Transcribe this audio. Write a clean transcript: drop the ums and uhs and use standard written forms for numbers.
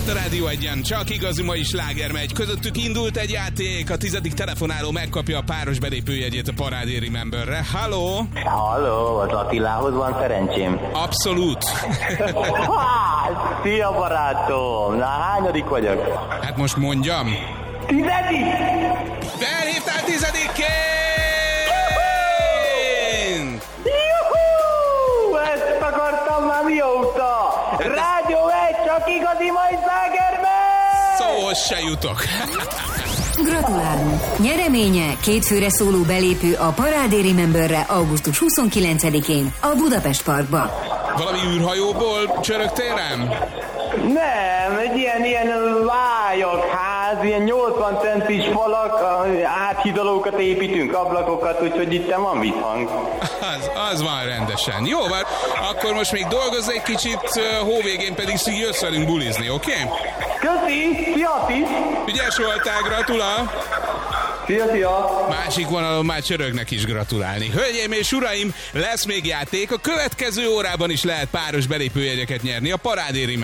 itt a Rádió Egyen, csak igazi mai sláger megy. Közöttük indult egy játék, a 10. telefonáló megkapja a páros belépőjegyét a Parádé Rememberre. Halló? Halló, az Attilához van szerencsém? Abszolút. Szia barátom, na hányadik vagyok? Hát most mondjam. 10. Felhívtál 10-ként! Juhú! Ezt akartam már mióta! Rádió Egy, csak igazi mai slágerben! Szóhoz se jutok. Gratulálunk! Nyereménye 2 főre szóló belépő a Parádé Rememberre augusztus 29-én a Budapest Parkba. Valami űrhajóból csörögtél rám? Nem, egy ilyen vályagház, ilyen 80 centis falak, áthidalókat építünk, ablakokat, úgyhogy itt van visszhang. Az van rendesen. Jó, van, akkor most még dolgozz egy kicsit, hóvégén pedig jössz velünk bulizni, oké? Okay? Köszi, szia Tis! Ügyes voltál, gratula! Szia! Másik vonalon már csörögnek is gratulálni. Hölgyeim és uraim, lesz még játék, a következő órában is lehet páros belépőjegyeket nyerni a Parádé